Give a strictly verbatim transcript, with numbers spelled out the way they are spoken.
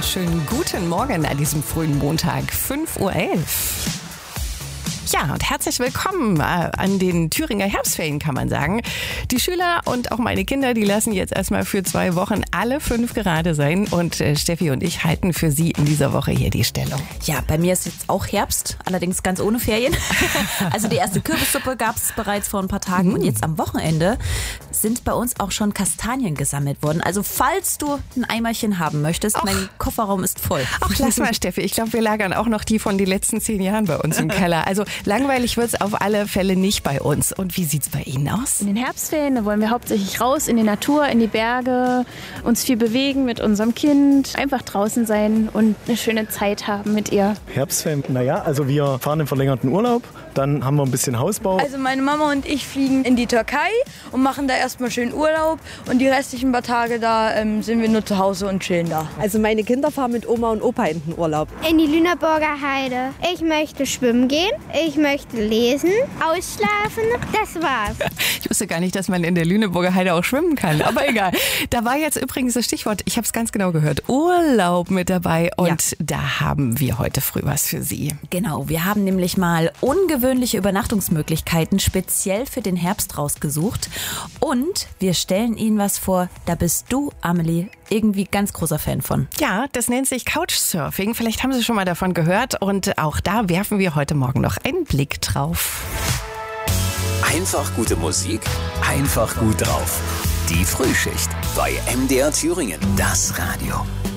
Einen schönen guten Morgen an diesem frühen Montag, fünf Uhr elf. Ja, und herzlich willkommen äh, an den Thüringer Herbstferien, kann man sagen. Die Schüler und auch meine Kinder, die lassen jetzt erstmal für zwei Wochen alle fünf gerade sein. Und äh, Steffi und ich halten für Sie in dieser Woche hier die Stellung. Ja, bei mir ist jetzt auch Herbst, allerdings ganz ohne Ferien. Also die erste Kürbissuppe gab es bereits vor ein paar Tagen. Mhm. Und jetzt am Wochenende sind bei uns auch schon Kastanien gesammelt worden. Also falls du ein Eimerchen haben möchtest, Och. mein Kofferraum ist voll. Ach, lass mal, Steffi. Ich glaube, wir lagern auch noch die von den letzten zehn Jahren bei uns im Keller. Also langweilig wird es auf alle Fälle nicht bei uns. Und wie sieht es bei Ihnen aus? In den Herbstferien, da wollen wir hauptsächlich raus in die Natur, in die Berge, uns viel bewegen mit unserem Kind, einfach draußen sein und eine schöne Zeit haben mit ihr. Herbstferien, naja, also wir fahren im verlängerten Urlaub, dann haben wir ein bisschen Hausbau. Also meine Mama und ich fliegen in die Türkei und machen da erstmal schön Urlaub und die restlichen paar Tage da ähm, sind wir nur zu Hause und chillen da. Also meine Kinder fahren mit Oma und Opa in den Urlaub. In die Lüneburger Heide. Ich möchte schwimmen gehen, ich möchte lesen, ausschlafen, das war's. Ich wusste gar nicht, dass man in der Lüneburger Heide auch schwimmen kann, aber egal. Da war jetzt übrigens das Stichwort, ich habe es ganz genau gehört, Urlaub mit dabei und ja. Da haben wir heute früh was für Sie. Genau, wir haben nämlich mal ungewöhnliche Übernachtungsmöglichkeiten speziell für den Herbst rausgesucht und wir stellen Ihnen was vor, da bist du, Amelie, irgendwie ganz großer Fan von. Ja, das nennt sich Couchsurfing. Vielleicht haben Sie schon mal davon gehört und auch da werfen wir heute Morgen noch einen Blick drauf. Einfach gute Musik, einfach gut drauf. Die Frühschicht bei M D R Thüringen, das Radio.